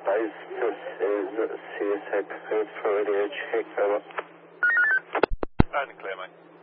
base, this is CSA prepared for radio check, over. Loud and clear, mate.